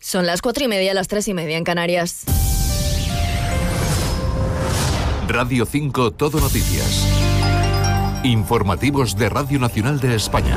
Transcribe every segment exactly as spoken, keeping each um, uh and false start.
Son las cuatro y media, las tres y media en Canarias. Radio cinco Todo Noticias. Informativos de Radio Nacional de España.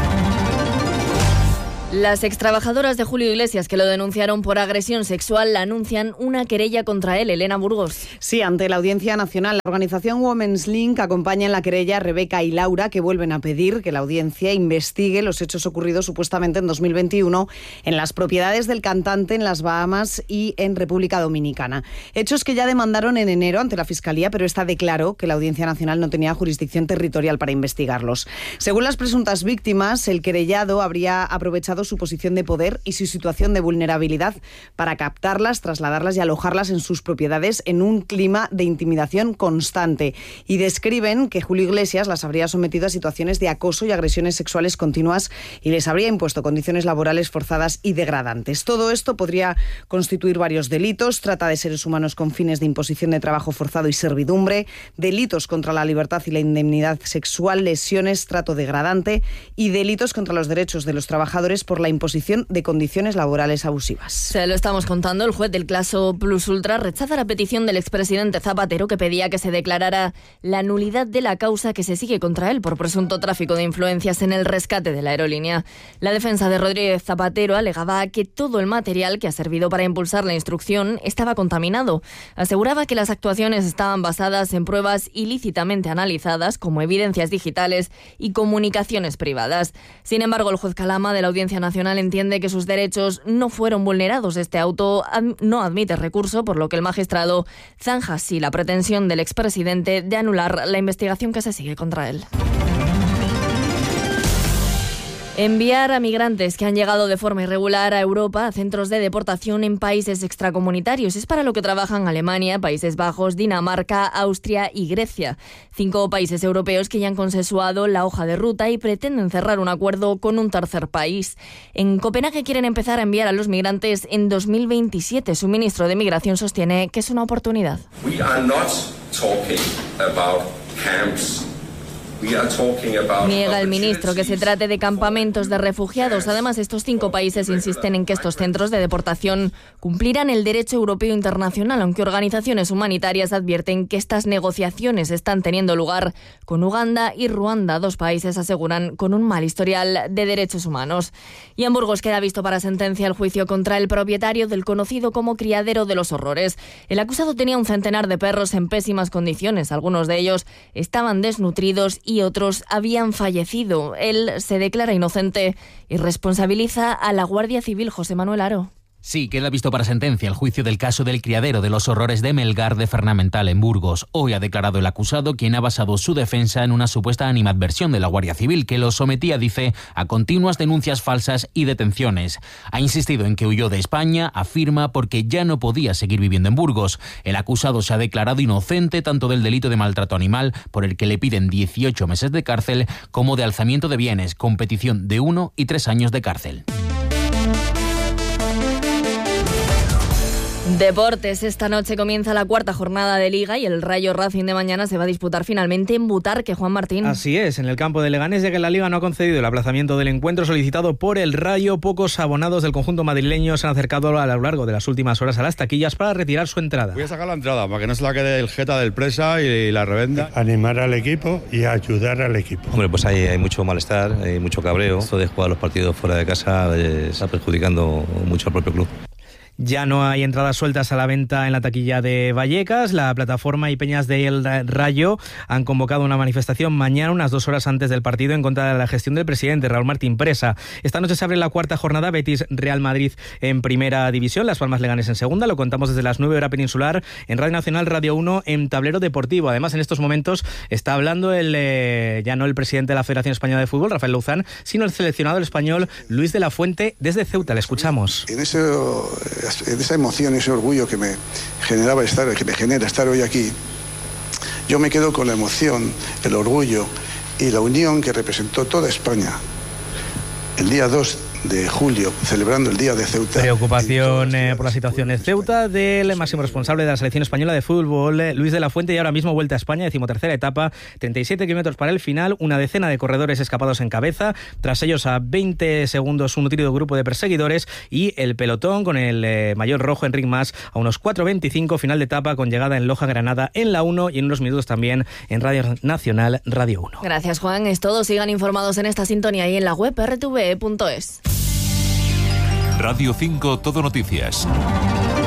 Las extrabajadoras de Julio Iglesias que lo denunciaron por agresión sexual anuncian una querella contra él. Elena Burgos. Sí, ante la Audiencia Nacional, la organización Women's Link acompaña en la querella a Rebeca y Laura, que vuelven a pedir que la audiencia investigue los hechos ocurridos supuestamente en dos mil veintiuno en las propiedades del cantante en las Bahamas y en República Dominicana. Hechos que ya demandaron en enero ante la Fiscalía, pero esta declaró que la Audiencia Nacional no tenía jurisdicción territorial para investigarlos. Según las presuntas víctimas, el querellado habría aprovechado su posición de poder y su situación de vulnerabilidad para captarlas, trasladarlas y alojarlas en sus propiedades en un clima de intimidación constante. Y describen que Julio Iglesias las habría sometido a situaciones de acoso y agresiones sexuales continuas y les habría impuesto condiciones laborales forzadas y degradantes. Todo esto podría constituir varios delitos: trata de seres humanos con fines de imposición de trabajo forzado y servidumbre, delitos contra la libertad y la indemnidad sexual, lesiones, trato degradante y delitos contra los derechos de los trabajadores por la imposición de condiciones laborales abusivas. Se lo estamos contando. El juez del caso Plus Ultra rechaza la petición del expresidente Zapatero, que pedía que se declarara la nulidad de la causa que se sigue contra él por presunto tráfico de influencias en el rescate de la aerolínea. La defensa de Rodríguez Zapatero alegaba que todo el material que ha servido para impulsar la instrucción estaba contaminado. Aseguraba que las actuaciones estaban basadas en pruebas ilícitamente analizadas, como evidencias digitales y comunicaciones privadas. Sin embargo, el juez Calama de la Audiencia Nacional entiende que sus derechos no fueron vulnerados. Este auto no admite recurso, por lo que el magistrado zanja así la pretensión del expresidente de anular la investigación que se sigue contra él. Enviar a migrantes que han llegado de forma irregular a Europa a centros de deportación en países extracomunitarios es para lo que trabajan Alemania, Países Bajos, Dinamarca, Austria y Grecia. Cinco países europeos que ya han consensuado la hoja de ruta y pretenden cerrar un acuerdo con un tercer país. En Copenhague quieren empezar a enviar a los migrantes en dos mil veintisiete. Su ministro de Migración sostiene que es una oportunidad. We are not talking about camps. Niega el ministro que se trate de campamentos de refugiados. Además, estos cinco países insisten en que estos centros de deportación cumplirán el derecho europeo internacional, aunque organizaciones humanitarias advierten que estas negociaciones están teniendo lugar con Uganda y Ruanda, dos países, aseguran, con un mal historial de derechos humanos. Y en Burgos queda visto para sentencia el juicio contra el propietario del conocido como Criadero de los Horrores. El acusado tenía un centenar de perros en pésimas condiciones. Algunos de ellos estaban desnutridos y y otros habían fallecido. Él se declara inocente y responsabiliza a la Guardia Civil. José Manuel Aro. Sí, queda visto para sentencia el juicio del caso del Criadero de los Horrores de Melgar de Fernamental en Burgos. Hoy ha declarado el acusado, quien ha basado su defensa en una supuesta animadversión de la Guardia Civil que lo sometía, dice, a continuas denuncias falsas y detenciones. Ha insistido en que huyó de España, afirma, porque ya no podía seguir viviendo en Burgos. El acusado se ha declarado inocente tanto del delito de maltrato animal, por el que le piden dieciocho meses de cárcel, como de alzamiento de bienes, con petición de uno y tres años de cárcel. Deportes. Esta noche comienza la cuarta jornada de Liga y el Rayo Racing de mañana se va a disputar finalmente en Butarque. Juan Martín. Así es, en el campo de Leganés, ya que la Liga no ha concedido el aplazamiento del encuentro solicitado por el Rayo. Pocos abonados del conjunto madrileño se han acercado a lo largo de las últimas horas a las taquillas para retirar su entrada. Voy a sacar la entrada para que no se la quede el jeta del presa y la revenda. Animar al equipo y ayudar al equipo. Hombre, pues hay, hay mucho malestar, hay mucho cabreo. Esto de jugar los partidos fuera de casa eh, está perjudicando mucho al propio club. Ya no hay entradas sueltas a la venta en la taquilla de Vallecas. La plataforma y peñas del Rayo han convocado una manifestación mañana, unas dos horas antes del partido, en contra de la gestión del presidente Raúl Martín Presa. Esta noche se abre la cuarta jornada, Betis Real Madrid en primera división, Las Palmas Leganés en segunda. Lo contamos desde las nueve hora peninsular en Radio Nacional, Radio uno, en Tablero Deportivo. Además, en estos momentos está hablando el eh, ya no el presidente de la Federación Española de Fútbol, Rafael Luzán, sino el seleccionado español Luis de la Fuente desde Ceuta. Le escuchamos. En ese en esa emoción, ese orgullo que me generaba estar, que me genera estar hoy aquí, yo me quedo con la emoción, el orgullo y la unión que representó toda España el día dos de julio, celebrando el Día de Ceuta. Preocupación eh, por la situación de Ceuta del máximo responsable de la selección española de fútbol, eh, Luis de la Fuente, y ahora mismo vuelta a España, decimotercera etapa, treinta y siete kilómetros para el final, una decena de corredores escapados en cabeza, tras ellos a veinte segundos un nutrido grupo de perseguidores y el pelotón con el eh, mayor rojo Enric Mas a unos cuatro veinticinco, final de etapa con llegada en Loja, Granada en la uno y en unos minutos también en Radio Nacional, Radio uno. Gracias, Juan. Es todo. Sigan informados en esta sintonía y en la web erre te ve punto es. Radio cinco Todo Noticias.